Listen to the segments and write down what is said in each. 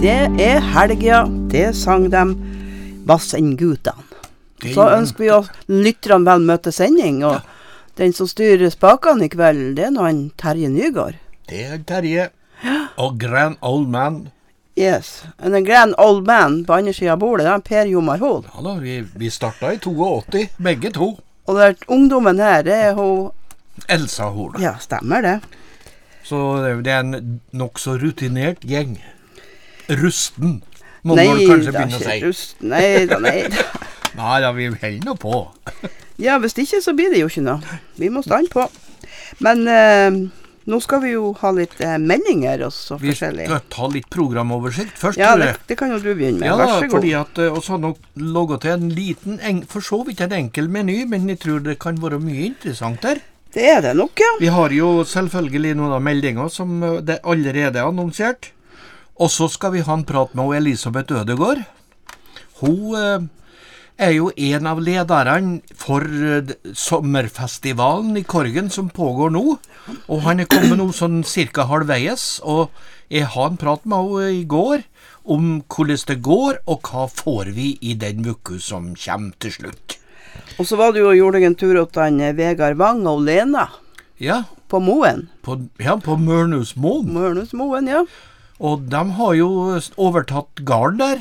Det helga, det sang de Vassendgutene. Så ønsker vi å lytterne vel møte sending, og den som styrer spakene i kveld, det nå en Terje Nygaard. Det Terje, og Grand Old Man. Yes, en Grand Old Man på andre siden av bordet, det Per Jomar Hol. Ja da, vi startet i 82, begge to. Og det ungdommen her, det hun... Elsa Hol. Ja, stemmer det. Så det en nok så rutinert gjeng. Rusten, må man kanskje begynne å si. Rusten, nei da. Nei da, vi holder nå på. Ja, hvis ikke så blir det jo ikke noe. Vi må stande på. Men nå skal vi jo ha litt meldinger og så forskjellig. Vi skal ta litt programoversikt først, ja, tror jeg. Ja, det kan jo du begynne med. Ja, vær så god. Fordi at oss har nok logget til en liten, for så vidt en enkel meny, men jeg tror det kan være mye interessant der. Det det nok, ja. Vi har jo selvfølgelig noen av meldinger som det allerede er annonsert. Og så skal vi ha en prat med Elisabeth Ødegård. Hun jo en av lederne for sommerfestivalen i Korgen som pågår nå. Og han kommet nå sånn cirka halvveis, og jeg har en prat med henne i går om hvordan det går, og hva får vi i den uka som kommer til slutt. Og så var du og gjorde deg en tur til han Vegard Wang og Lena. Ja. På Moen. På Mørnhusmoen. Mørnhusmoen, ja. Og de har jo overtatt gården der.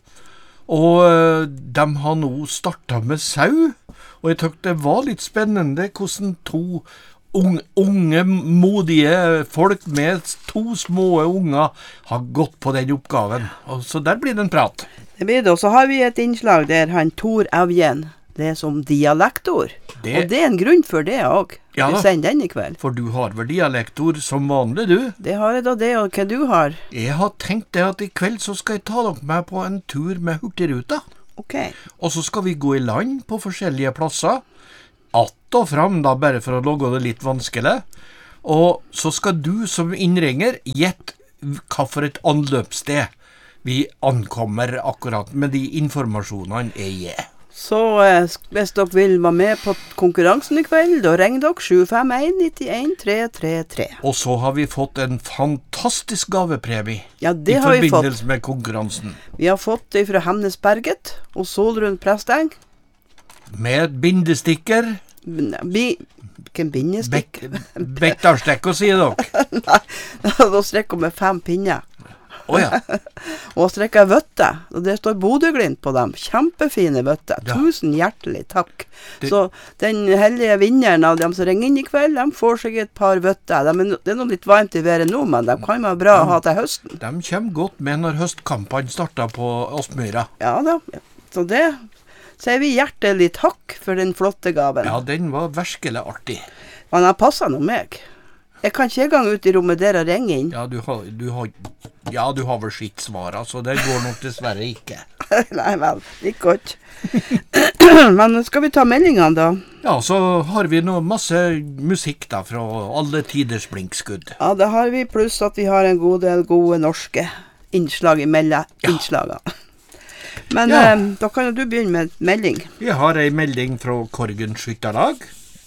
Og de har nå startet med sau. Og jeg tykte det var litt spennende hvordan to unge, modige folk med to små unger har gått på den oppgaven. Og så der blir det en prat. Det blir det, og så har vi et innslag der han Tor Evjen, det som dialektord. Og det en grunn for det også. Ja da, den i kveld. For du har vel dialektord som vanlig, du? Det har jeg da det, og hva du har? Jeg har tenkt det at i kveld så skal jeg ta dere med på en tur med Hurtigruta. Ok. Og så skal vi gå i land på forskjellige plasser. Att og fram da, bare for å logge det litt vanskelig. Og så skal du som innringer gjette hva for et anløpssted vi ankommer akkurat med de informasjonene jeg gir. Så hvis dere vil være med på konkurransen i kveld, da ringer dere 751-91-333. Og så har vi fått en fantastisk gavepremie ja, det har vi fått. I forbindelse med konkurransen. Vi har fått det fra Hemnesberget og Solrund Presteng. Med bindestikker. Hvilken bindestikk? Bektarstekk å si dere. Nei, da strekker vi 5 pinner. Ja. Og strekker vøtter, og det står Bodø-Glimt på dem. Kjempefine vøtter. Ja. 1000 hjertelig takk. Så den heldige vinneren av dem som ringer inn i kveld, de får seg et par vøtter. Det noe litt varmt i været nå, men de kan være bra å ha til høsten. De kommer godt med når høstkampene starter på Åsmyra. Ja da, så det sier vi hjertelig takk for den flotte gaven. Ja, den var virkelig artig. Men den passer noe meg. Jeg kan ikke engang ut i rommet der og ringe inn. Ja, du har vel skitt svar, så det går nok dessverre ikke. Nei vel, ikke godt. Men skal vi ta meldingene da? Ja, så har vi nå masse musikk da, fra alle tiders blinkskudd. Ja, det har vi, pluss at vi har en god del gode norske innslag imellom innslagene. Men da kan jo du begynne med melding. Vi har en melding fra Korgen Skytterlag.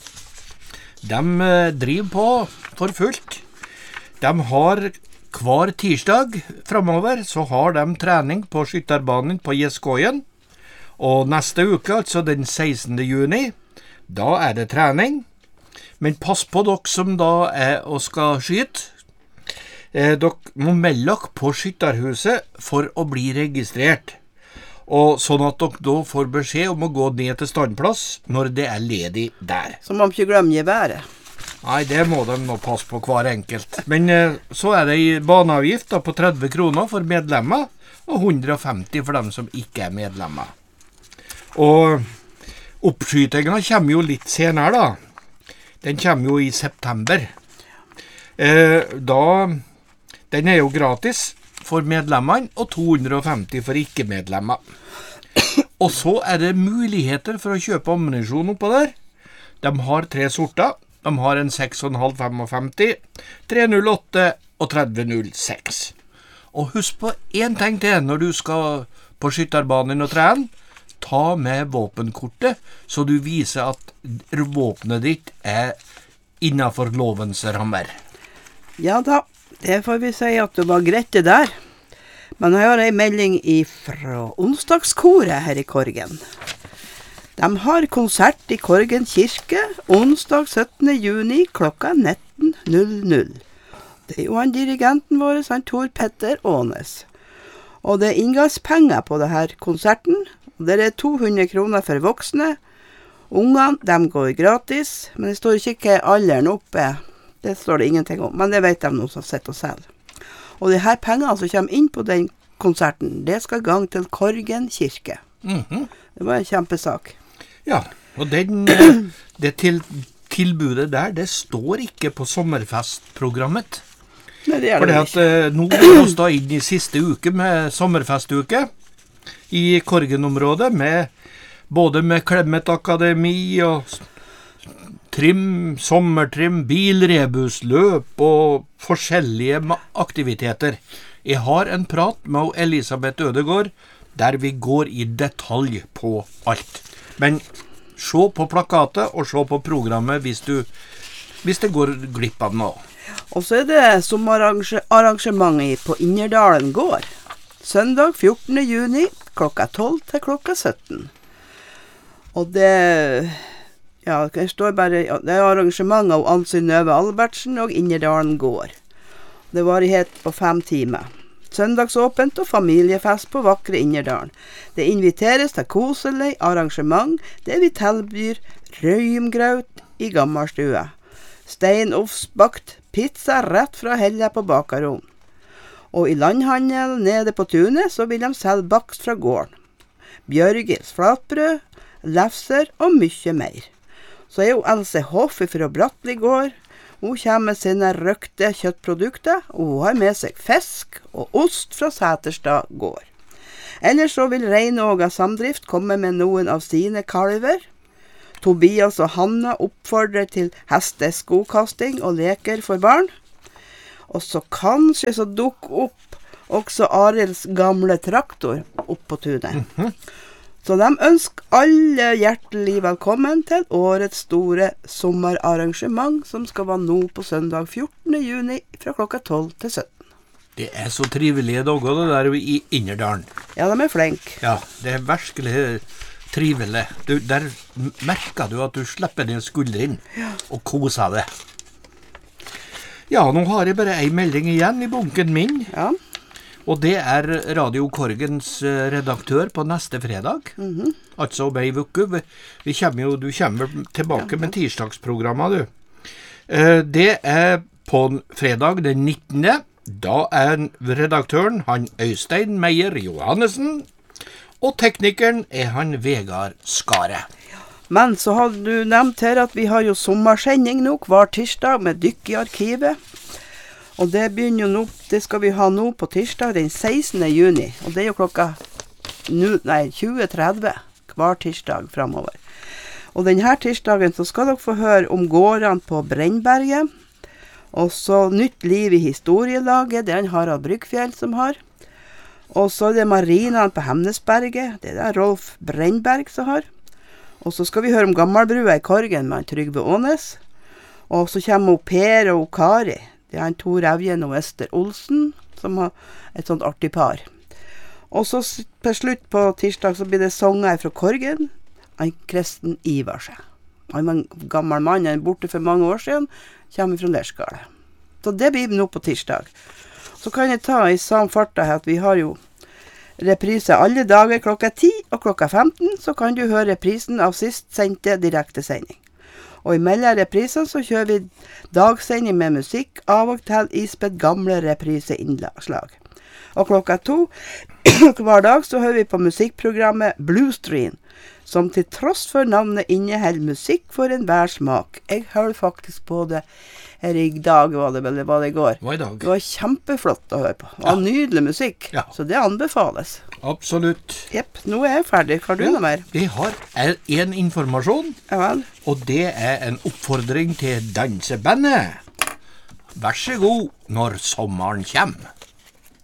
De driver på for fullt. De har hver tirsdag fremover, så har de trening på skytterbanen på Gjeskåien. Og neste uke, altså den 16. juni, da det trening. Men pass på dere som da og skal skyte. Dere må melde dere på skytterhuset for å bli registrert. Og sånn at dere da får beskjed om å gå ned til standplass når det ledig der. Så må de ikke glemme geværet. Nei, det må de nå passe på hver enkelt. Men så det i baneavgift da, på 30 kroner for medlemmer, og 150 for dem som ikke medlemmer. Og oppskytingen kommer jo litt senere da. Den kommer jo i september. Den jo gratis for medlemmene, og 250 for ikke-medlemmer. Og så det muligheter for å kjøpe ammunisjon oppå der. De har 3 sorter. De har en 6,5 55, 308 og 3006. Og husk på en ting til når du skal på skytterbanen og trene. Ta med våpenkortet, så du viser at våpenet ditt innenfor lovens rammer. Ja da, det får vi si at det var greit det der. Men jeg har en melding fra onsdagskoret her i Korgen. De har konsert i Korgen kirke onsdag 17. juni klokka 19.00. Det er jo han dirigenten vår, han Tor Petter Ånes. Og det er inngangspenger på denne konserten. Det er 200 kroner for voksne. Ungene, de går gratis, men det står ikke alderen oppe. Det står det ingenting om, men det vet de noe som sitter og selger. Og de her pengene som kommer inn på den konserten, det skal gang til Korgen kirke. Det var en kjempesak. Ja, og det tilbudet der, det står ikke på sommerfestprogrammet. Nei, det gjør Fordi det ikke. at nå er vi da inn i siste uke med sommerfestuke i Korgen-området, både med Klemmet Akademi og sommertrim, bilrebusløp og forskjellige aktiviteter. Jeg har en prat med Elisabeth Ødegård, der vi går i detalj på alt. Men se på plakatet og se på programmet hvis det går glipp av noe. Og så er det sommerarrangementet på Innerdalen gård. Søndag 14. juni klokka 12 til klokka 17. Og det står bare, det er arrangement av Ann-Synnøve Albertsen og Innerdalen gård. Det varighet på 5 timer. Søndagsåpent og familiefest på vakre Innerdalen. Det inviteres til koselig arrangement, det vi tilbyr røymgraut i gammelstue. Steinofsbakt pizza rett fra hella på bakaron. Og i landhandel nede på tunet så vil de selge bakst fra gården. Bjørgils flatbrød, lefser og mye mer. Så er jo Else Hoff fra Brattli gård. Hun kommer med sine røkte kjøttprodukter, og hun har med seg fisk og ost fra Sæterstad gård. Ellers så vil Reinåga Samdrift komme med noen av sine kalver. Tobias og Hanna oppfordrer til hesteskokasting og leker for barn. Og så kanskje så dukker opp også Arilds gamle traktor opp på tunet. Så de ønsker alle hjertelig velkommen til årets store sommerarrangement, som skal være nå på søndag 14. juni fra klokka 12 til 17. Det er så trivelige dager det der i Innerdalen. Ja, de er flinke. Ja, det er virkelig trivelig. Der merker du at du slipper ned skuldrene og koser deg. Ja, nå har jeg bare en melding igjen i bunken min. Ja. Og det er Radio Korgens redaktør på neste fredag. Altså om ei uke. Du kommer tilbake med tirsdagsprogrammet, du. Det er på fredag den 19. Da er redaktøren han Øystein Meyer Johannessen, og teknikeren er han Vegard Skare. Men så har du nevnt her at vi har jo sommersending nå hver tirsdag med dykk i arkivet. Og det begynner jo nå, det skal vi ha nå på tirsdag den 16. juni. Og det er jo klokka 20.30 hver tirsdag fremover. Og denne tirsdagen så skal dere få høre om gårdene på Brennberget. Og så Nytt liv i historielaget, det er en Harald Bryggfjell som har. Og så er det Marinaen på Hemnesberget, det er Rolf Brennberg som har. Og så skal vi høre om Gammelbrua i Korgen med Trygve Ånes. Og så kommer Per og Kari. Det er Tor Evjen og Ester Olsen, som har et sånt artig par. Og så på slutt på tirsdag så blir det sanger fra Korgen, han Kristen Ivarsen. Han var en gammel mann, han er borte for mange år siden, kommer fra Lerskale. Så det blir nå på tirsdag. Så kan jeg ta i samme farta her at vi har jo reprise alle dager klokka 10 og klokka 15, så kan du høre reprisen av sist sendte direktesending. Og i mellom reprisene så kjører vi dagsending med musikk, av og til ispett gamle repriseinnslag. Og klokka 2 hver dag så hører vi på musikkprogrammet Bluestream, som til tross for navnet inneholder musikk for enhver smak. Jeg hører faktisk på det her i dag, var det i går. Hva i dag? Det var kjempeflott å høre på. Det var nydelig musikk, så det anbefales. Absolutt. Jepp, nå er jeg ferdig. Har du noe mer? Vi har en informasjon, Ja vel. og det er en oppfordring til dansebandet. Vær så god når sommeren kommer.